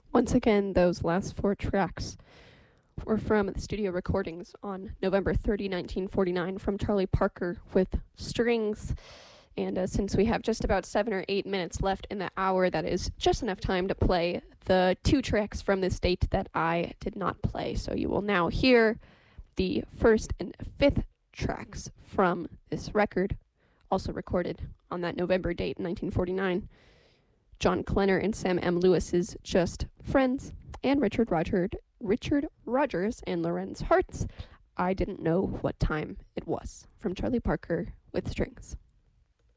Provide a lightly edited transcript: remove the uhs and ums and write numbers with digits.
Once again, those last four tracks were from the studio recordings on November 30, 1949, from Charlie Parker with Strings. And since we have just about 7 or 8 minutes left in the hour, that is just enough time to play the two tracks from this date that I did not play. So you will now hear the first and fifth tracks from this record, also recorded on that November date in 1949. John Klenner and Sam M. Lewis's Just Friends, and Richard Rogers and Lorenz Hart's I Didn't Know What Time It Was, from Charlie Parker with Strings.